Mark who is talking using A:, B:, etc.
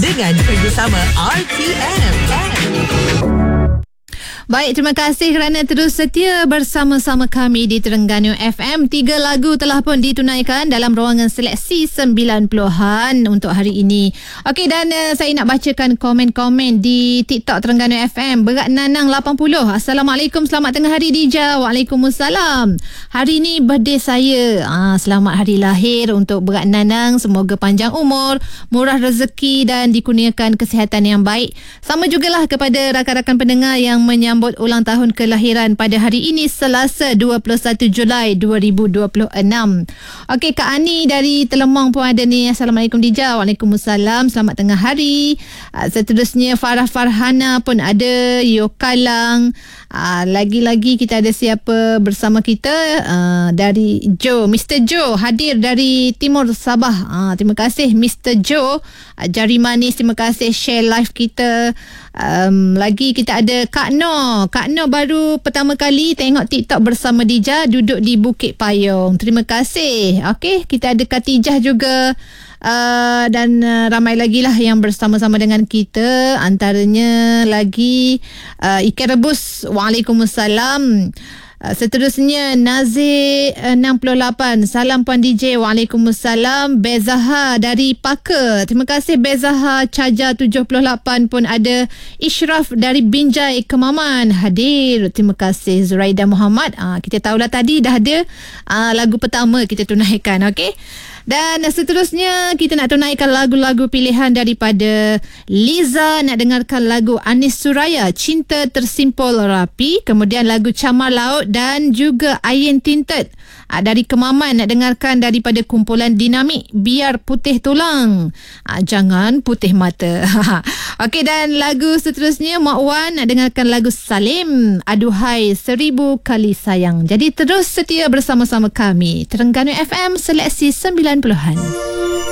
A: dengan kerjasama RTM.
B: Baik, terima kasih kerana terus setia bersama-sama kami di Terengganu FM. 3 lagu telah pun ditunaikan dalam ruangan seleksi 90-an untuk hari ini. Okey, dan saya nak bacakan komen-komen di TikTok Terengganu FM. Berat Nanang 80. Assalamualaikum, selamat tengah hari Dija. Waalaikumsalam. Hari ini birthday saya. Selamat hari lahir untuk Berat Nanang. Semoga panjang umur, murah rezeki dan dikurniakan kesihatan yang baik. Sama jugalah kepada rakan-rakan pendengar yang menyambut ulang tahun kelahiran pada hari ini, Selasa 21 Julai 2026. Okey, Kak Ani dari Telemong pun ada ni. Assalamualaikum Dija. Waalaikumsalam, selamat tengah hari. Seterusnya Farah Farhana pun ada. Yokalang. Lagi-lagi kita ada siapa bersama kita? Dari Joe, Mr. Joe hadir dari Timur Sabah. Terima kasih Mr. Joe. Jari manis, terima kasih share live kita. Lagi kita ada Kak Noh. Kak Noh baru pertama kali tengok TikTok bersama Dija, duduk di Bukit Payung. Terima kasih. Okey, kita ada Katijah juga. Dan ramai lagi lah yang bersama-sama dengan kita. Antaranya lagi ikan rebus. Waalaikumsalam. Seterusnya Nazir 68. Salam Puan DJ. Waalaikumsalam. Bezaha dari Paka. Terima kasih Bezaha. Caja 78 pun ada. Ishraf dari Binjai Kemaman hadir. Terima kasih Zuraida Muhammad. Kita tahulah tadi dah ada lagu pertama kita tunaikan. Okey. Dan seterusnya kita nak tunaikan lagu-lagu pilihan daripada Liza. Nak dengarkan lagu Anis Suraya, Cinta Tersimpul Rapi. Kemudian lagu Camar Laut dan juga Ayin Tinted dari Kemaman. Nak dengarkan daripada kumpulan Dinamik, Biar Putih Tulang, Jangan Putih Mata. Okey, dan lagu seterusnya Mak Wan. Nak dengarkan lagu Salim, Aduhai 1000 Kali Sayang. Jadi terus setia bersama-sama kami Terengganu FM Seleksi 90-an.